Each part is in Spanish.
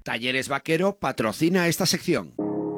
Talleres Vaquero patrocina esta sección.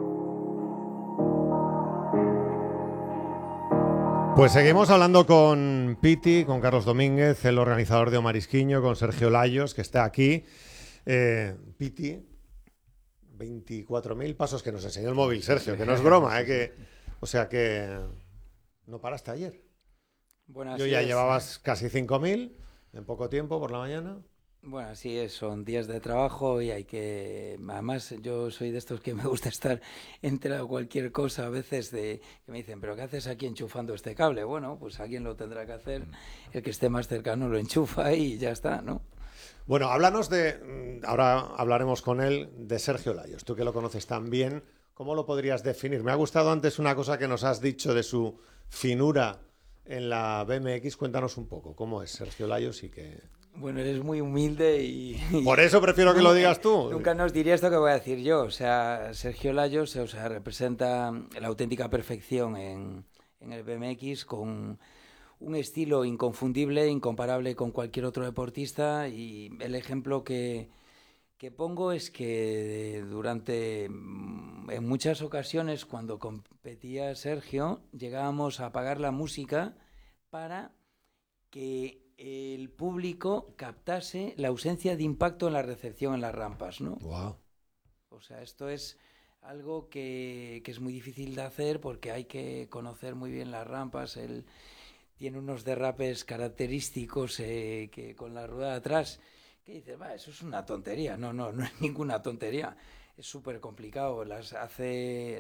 Pues seguimos hablando con Piti, con Carlos Domínguez, el organizador de O Marisquiño, con Sergio Layos, que está aquí. Piti, 24.000 pasos que nos enseñó el móvil, Sergio, que no es broma, o sea que no paraste ayer. Bueno, Yo ya llevabas casi 5.000 en poco tiempo por la mañana. Bueno, así es, son días de trabajo y hay que... Además, yo soy de estos que me gusta estar enterado de cualquier cosa a veces que me dicen, ¿pero qué haces aquí enchufando este cable? Bueno, pues alguien lo tendrá que hacer, el que esté más cercano lo enchufa y ya está, ¿no? Bueno, háblanos ahora hablaremos con él, de Sergio Layos. Tú que lo conoces tan bien, ¿cómo lo podrías definir? Me ha gustado antes una cosa que nos has dicho de su finura en la BMX. Cuéntanos un poco, ¿cómo es Sergio Layos y qué...? Bueno, eres muy humilde y... Por eso prefiero que lo digas tú. Nunca nos diría esto que voy a decir yo. O sea, Sergio Layos, representa la auténtica perfección en el BMX con un estilo inconfundible, incomparable con cualquier otro deportista, y el ejemplo que pongo es que en muchas ocasiones cuando competía Sergio llegábamos a apagar la música para que el público captase la ausencia de impacto en la recepción en las rampas, ¿no? Wow. O sea, esto es algo que es muy difícil de hacer porque hay que conocer muy bien las rampas. Él tiene unos derrapes característicos que con la rueda de atrás, que dices, eso es una tontería. No es ninguna tontería. Es súper complicado. Hace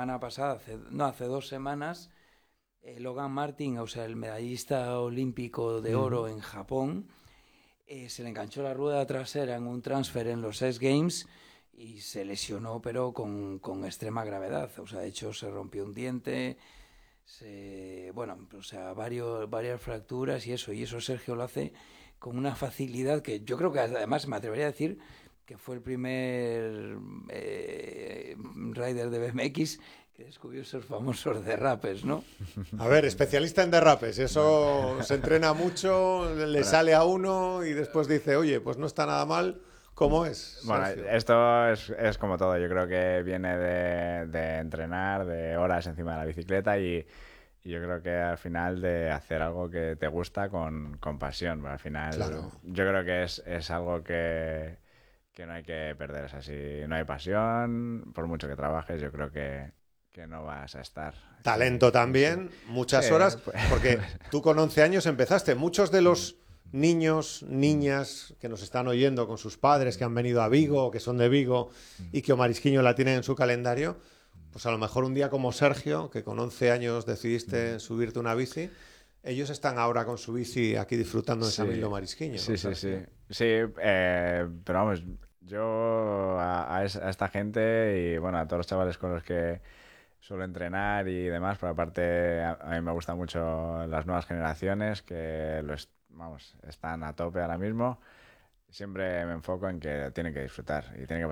2 semanas... Logan Martin, o sea, el medallista olímpico de oro en Japón, se le enganchó la rueda trasera en un transfer en los X Games y se lesionó, pero con extrema gravedad. O sea, de hecho, se rompió un diente, varias fracturas y eso Sergio lo hace con una facilidad que yo creo que además me atrevería a decir que fue el primer rider de BMX que descubrió esos famosos derrapes, ¿no? A ver, especialista en derrapes, eso se entrena mucho, le sale a uno y después dice, oye, pues no está nada mal. ¿Cómo es? Bueno, Sergio? esto es como todo, yo creo que viene de entrenar, de horas encima de la bicicleta y yo creo que al final de hacer algo que te gusta con pasión, pero al final Claro. yo creo que es algo que no hay que perder. O sea, si no hay pasión, por mucho que trabajes, yo creo que no vas a estar. Talento también, muchas horas, pues... porque tú con 11 años empezaste. Muchos de los niños, niñas que nos están oyendo con sus padres que han venido a Vigo o que son de Vigo y que O Marisquiño la tienen en su calendario, pues a lo mejor un día como Sergio, que con 11 años decidiste subirte una bici, ellos están ahora con su bici aquí disfrutando de San Mil Marisquiño. Sí, ¿no, sí. Pero vamos, yo a esta gente y bueno, a todos los chavales con los que suelo entrenar y demás, por aparte a mí me gustan mucho las nuevas generaciones que están a tope ahora mismo. Siempre me enfoco en que tienen que disfrutar y tienen que